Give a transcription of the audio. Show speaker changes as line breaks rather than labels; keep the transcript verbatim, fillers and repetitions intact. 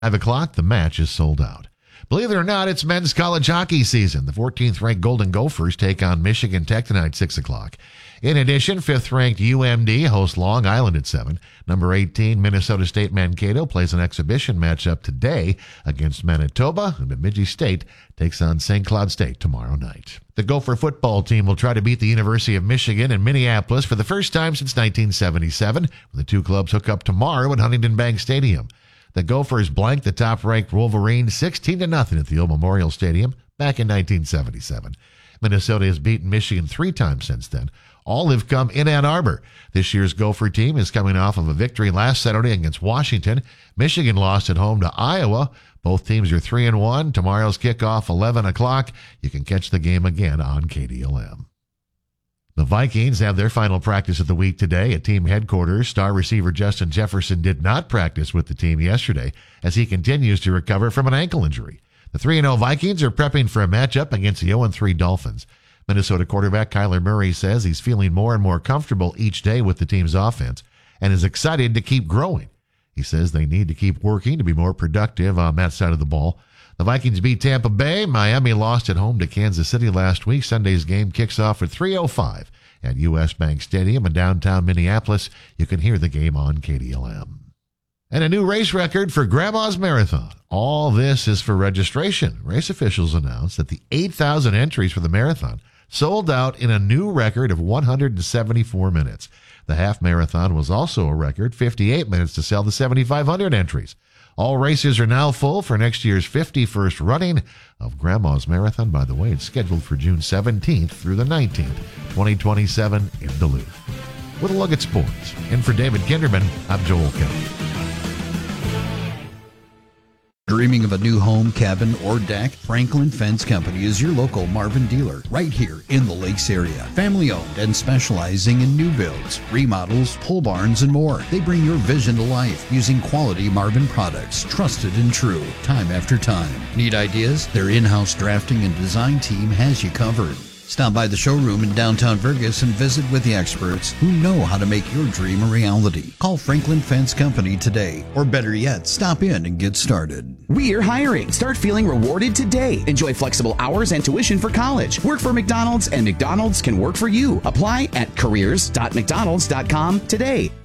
five o'clock, the match is sold out. Believe it or not, it's men's college hockey season. The fourteenth-ranked Golden Gophers take on Michigan Tech tonight, six o'clock. In addition, fifth-ranked U M D hosts Long Island at seven. Number eighteen, Minnesota State Mankato plays an exhibition matchup today against Manitoba, and Bemidji State takes on Saint Cloud State tomorrow night. The Gopher football team will try to beat the University of Michigan in Minneapolis for the first time since nineteen seventy-seven, when the two clubs hook up tomorrow at Huntington Bank Stadium. The Gophers blanked the top-ranked Wolverines sixteen to nothing at the Old Memorial Stadium back in nineteen seventy-seven. Minnesota has beaten Michigan three times since then. All have come in Ann Arbor. This year's Gopher team is coming off of a victory last Saturday against Washington. Michigan lost at home to Iowa. Both teams are three and one. Tomorrow's kickoff, eleven o'clock. You can catch the game again on K D L M. The Vikings have their final practice of the week today at team headquarters. Star receiver Justin Jefferson did not practice with the team yesterday as he continues to recover from an ankle injury. The three and oh Vikings are prepping for a matchup against the oh and three Dolphins. Minnesota quarterback Kyler Murray says he's feeling more and more comfortable each day with the team's offense and is excited to keep growing. He says they need to keep working to be more productive on that side of the ball. The Vikings beat Tampa Bay. Miami lost at home to Kansas City last week. Sunday's game kicks off at three oh five at U S Bank Stadium in downtown Minneapolis. You can hear the game on K D L M. And a new race record for Grandma's Marathon. All this is for registration. Race officials announced that the eight thousand entries for the marathon sold out in a new record of one hundred seventy-four minutes. The half marathon was also a record, fifty-eight minutes to sell the seventy-five hundred entries. All races are now full for next year's fifty-first running of Grandma's Marathon. By the way, it's scheduled for June seventeenth through the nineteenth, twenty twenty-seven in Duluth. With a look at sports. And for David Kinderman, I'm Joel Kelly.
Dreaming of a new home, cabin, or deck? Franklin Fence Company is your local Marvin dealer right here in the Lakes area. Family owned and specializing in new builds, remodels, pole barns, and more. They bring your vision to life using quality Marvin products, trusted and true, time after time. Need ideas? Their in-house drafting and design team has you covered. Stop by the showroom in downtown Vergas and visit with the experts who know how to make your dream a reality. Call Franklin Fence Company today, or better yet, stop in and get started.
We're hiring. Start feeling rewarded today. Enjoy flexible hours and tuition for college. Work for McDonald's, and McDonald's can work for you. Apply at careers dot mcdonalds dot com today.